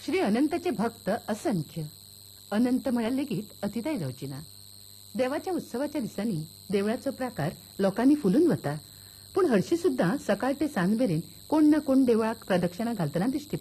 श्री अनंतचे भक्त असंख्य. अनंत म्हळ्यार लेगीत अतिताय जावची ना. देवाच्या उत्सवाच्या दिसांनी देवळाचो प्राकार लोकांनी फुलून वता. पूण हरशी सुद्धा सकाळ ते सांज मेरेन कोण ना कोण देवळाक प्रदक्षिणा घालतना दिश्टी